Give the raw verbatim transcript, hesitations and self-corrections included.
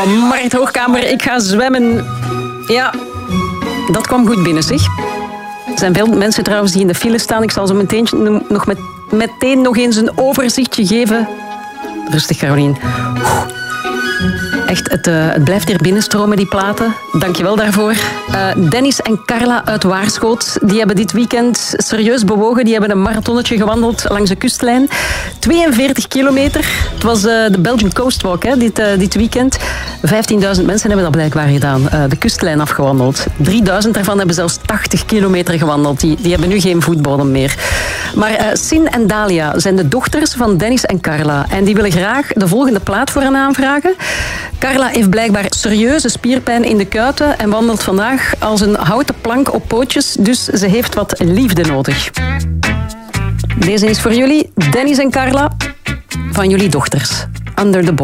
Oh, Mart Hoogkamer, ik ga zwemmen. Ja, dat kwam goed binnen, zeg. Er zijn veel mensen trouwens die in de file staan. Ik zal zo meteen nog, met, meteen nog eens een overzichtje geven. Rustig, Carolien. Echt, het, uh, het blijft hier binnenstromen, die platen. Dankjewel daarvoor. Uh, Dennis en Carla uit Waarschoot, die hebben dit weekend serieus bewogen. Die hebben een marathonnetje gewandeld langs de kustlijn. tweeënveertig kilometer. Het was uh, de Belgian Coast Walk, hè, dit, uh, dit weekend. vijftienduizend mensen hebben dat blijkbaar gedaan. Uh, de kustlijn afgewandeld. drieduizend daarvan hebben zelfs tachtig kilometer gewandeld. Die, die hebben nu geen voetbodem meer. Maar uh, Sin en Dalia zijn de dochters van Dennis en Carla. En die willen graag de volgende plaat voor hen aanvragen. Carla heeft blijkbaar serieuze spierpijn in de kuiten en wandelt vandaag als een houten plank op pootjes. Dus ze heeft wat liefde nodig. Deze is voor jullie, Dennis en Carla, van jullie dochters. Under the Ball.